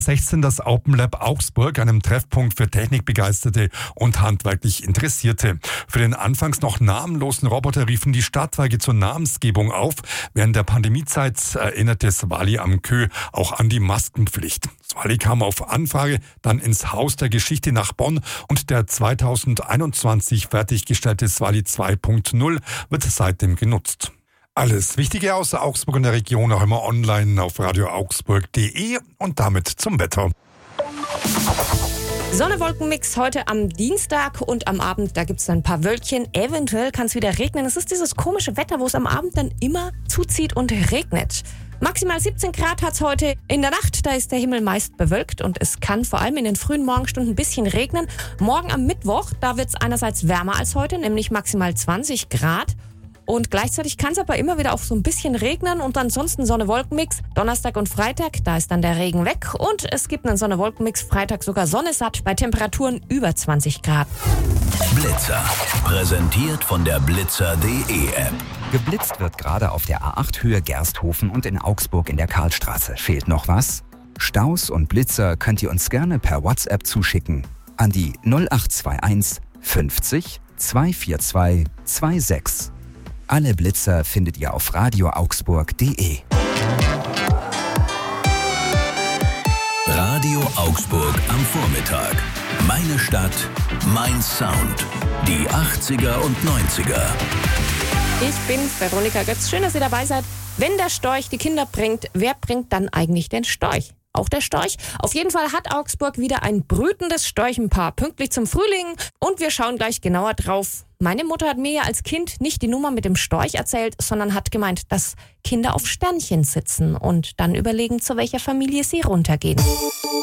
16 das Open Lab Augsburg, einem Treffpunkt für Technikbegeisterte und handwerklich Interessierte. Für den anfangs noch namenlosen Roboter riefen die Stadtwerke zur Namensgebung auf. Während der Pandemiezeit erinnerte Swali am Kö auch an die Maskenpflicht. Swali kam auf Anfrage dann ins Haus der Geschichte nach Bonn und der 2021 fertiggestellte Swali 2.0 wird seitdem genutzt. Alles Wichtige aus Augsburg und der Region auch immer online auf radioaugsburg.de und damit zum Wetter. Sonne-Wolken-Mix heute am Dienstag und am Abend, da gibt es dann ein paar Wölkchen. Eventuell kann es wieder regnen. Es ist dieses komische Wetter, wo es am Abend dann immer zuzieht und regnet. Maximal 17 Grad hat es heute. In der Nacht, da ist der Himmel meist bewölkt und es kann vor allem in den frühen Morgenstunden ein bisschen regnen. Morgen am Mittwoch, da wird es einerseits wärmer als heute, nämlich maximal 20 Grad. Und gleichzeitig kann es aber immer wieder auch so ein bisschen regnen und ansonsten Sonne-Wolken-Mix. Donnerstag und Freitag, da ist dann der Regen weg und es gibt einen Sonne-Wolken-Mix. Freitag sogar Sonne satt bei Temperaturen über 20 Grad. Blitzer, präsentiert von der blitzer.de App. Geblitzt wird gerade auf der A8 Höhe Gersthofen und in Augsburg in der Karlstraße. Fehlt noch was? Staus und Blitzer könnt ihr uns gerne per WhatsApp zuschicken. An die 0821 50 242 26. Alle Blitzer findet ihr auf radioaugsburg.de. Radio Augsburg am Vormittag. Meine Stadt, mein Sound. Die 80er und 90er. Ich bin Veronika Götz. Schön, dass ihr dabei seid. Wenn der Storch die Kinder bringt, wer bringt dann eigentlich den Storch? Auch der Storch? Auf jeden Fall hat Augsburg wieder ein brütendes Storchenpaar, pünktlich zum Frühling. Und wir schauen gleich genauer drauf. Meine Mutter hat mir ja als Kind nicht die Nummer mit dem Storch erzählt, sondern hat gemeint, dass Kinder auf Sternchen sitzen und dann überlegen, zu welcher Familie sie runtergehen.